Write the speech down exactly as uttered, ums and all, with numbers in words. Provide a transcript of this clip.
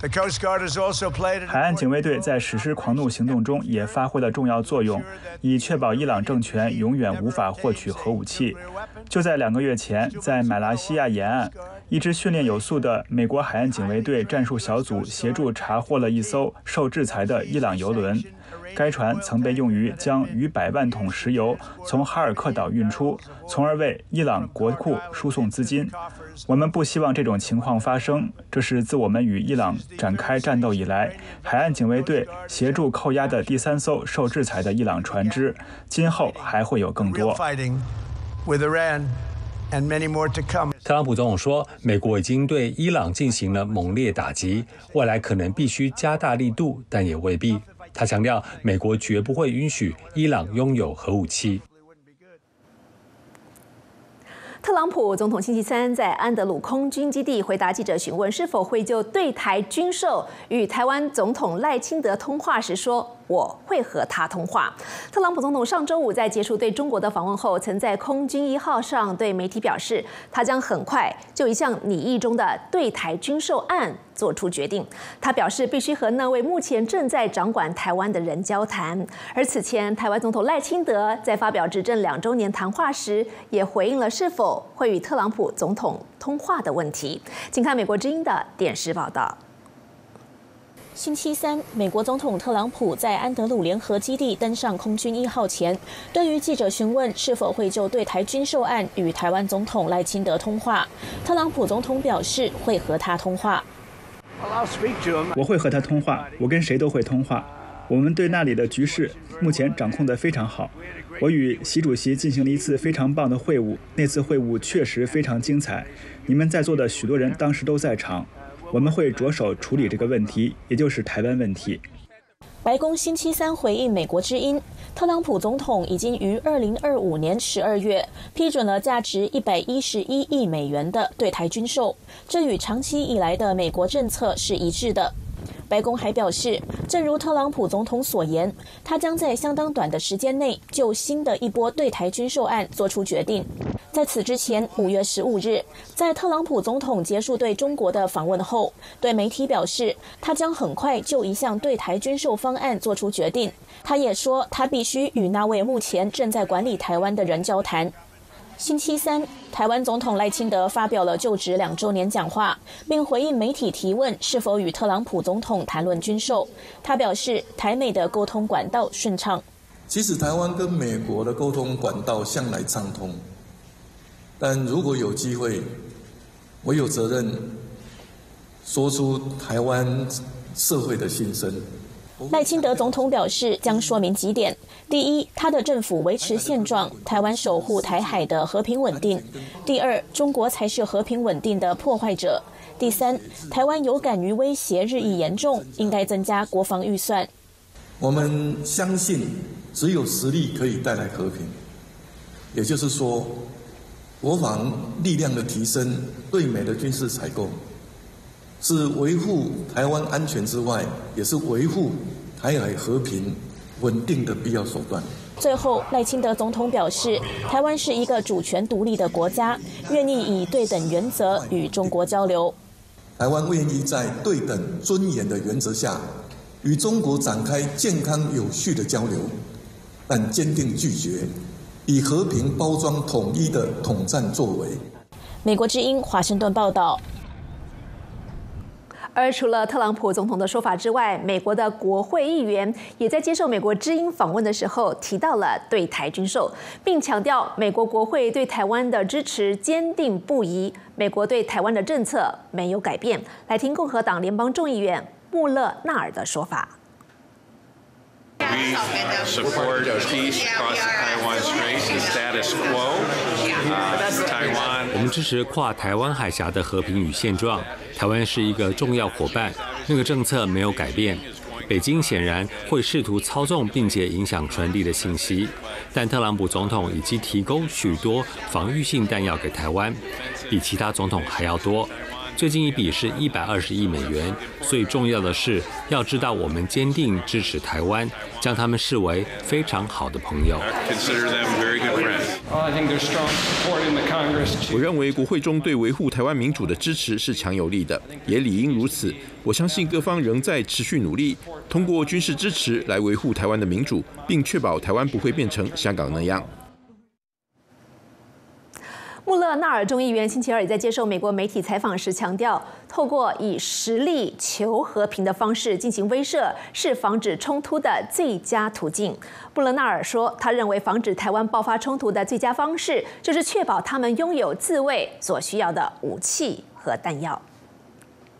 海岸警卫队在实施狂怒行动中也发挥了重要作用，以确保伊朗政权永远无法获取核武器。就在两个月前，在马来西亚沿岸，一支训练有素的美国海岸警卫队战术小组协助查获了一艘受制裁的伊朗油轮。该船曾被用于将逾百万桶石油从哈尔克岛运出，从而为伊朗国库输送资金。我们不希望这种情况发生，这是自我们与伊朗展开战斗以来，海岸警卫队协助扣押的第三艘受制裁的伊朗船只，今后还会有更多。 特朗普总统说，美国已经对伊朗进行了猛烈打击，未来可能必须加大力度，但也未必。他强调，美国绝不会允许伊朗拥有核武器。 特朗普总统星期三在安德鲁空军基地回答记者询问是否会就对台军售与台湾总统赖清德通话时说，我会和他通话。特朗普总统上周五在结束对中国的访问后，曾在空军一号上对媒体表示，他将很快就一项拟议中的对台军售案做出决定。他表示必须和那位目前正在掌管台湾的人交谈。而此前，台湾总统赖清德在发表执政两周年谈话时，也回应了是否会与特朗普总统通话的问题。请看美国之音的电视报道。 星期三，美国总统特朗普在安德鲁联合基地登上空军一号前，对于记者询问是否会就对台军售案与台湾总统赖清德通话，特朗普总统表示会和他通话。 我会和他通话，我跟谁都会通话。我们对那里的局势目前掌控得非常好。我与习主席进行了一次非常棒的会晤，那次会晤确实非常精彩。你们在座的许多人当时都在场。我们会着手处理这个问题，也就是台湾问题。 白宫星期三回应美国之音，特朗普总统已经于二零二五年十二月批准了价值一百一十一亿美元的对台军售，这与长期以来的美国政策是一致的。白宫还表示，正如特朗普总统所言，他将在相当短的时间内就新的一波对台军售案做出决定。在此之前，五月十五日，在特朗普总统结束对中国的访问后，对媒体表示，他将很快就一项对台军售方案做出决定。他也说，他必须与那位目前正在管理台湾的人交谈。星期三，台湾总统赖清德发表了就职两周年讲话，并回应媒体提问是否与特朗普总统谈论军售。他表示，台美的沟通管道顺畅。 其实台湾跟美国的沟通管道向来畅通，但如果有机会，我有责任说出台湾社会的心声。 赖清德总统表示，将说明几点：第一，他的政府维持现状，台湾守护台海的和平稳定；第二，中国才是和平稳定的破坏者；第三，台湾有感于威胁日益严重，应该增加国防预算。 我们相信，只有实力可以带来和平，也就是说，国防力量的提升，对美的军事采购，是维护台湾安全之外，也是维护台海和平稳定的必要手段。 最后，赖清德总统表示，台湾是一个主权独立的国家，愿意以对等原则与中国交流。 台湾愿意在对等尊严的原则下，与中国展开健康有序的交流，但坚定拒绝以和平包装统一的统战作为。 美国之音华盛顿报道。 而除了特朗普总统的说法之外，美国的国会议员也在接受美国之音访问的时候提到了对台军售，并强调美国国会对台湾的支持坚定不移，美国对台湾的政策没有改变。来听共和党联邦众议员穆勒纳尔的说法。 We support peace across the Taiwan Strait, the status quo. Uh, Taiwan. 我们支持跨台湾海峡的和平与现状。台湾是一个重要伙伴，那个政策没有改变。北京显然会试图操纵并且影响传递的信息，但特朗普总统已经提供许多防御性弹药给台湾，比其他总统还要多。 最近一笔是一百二十亿美元。最重要的是，要知道我们坚定支持台湾，将他们视为非常好的朋友。 我认为国会中对维护台湾民主的支持是强有力的，也理应如此。我相信各方仍在持续努力，通过军事支持来维护台湾的民主，并确保台湾不会变成香港那样。 穆勒纳尔众议员星期二也在接受美国媒体采访时强调，透过以实力求和平的方式进行威慑，是防止冲突的最佳途径。穆勒纳尔说，他认为防止台湾爆发冲突的最佳方式，就是确保他们拥有自卫所需要的武器和弹药。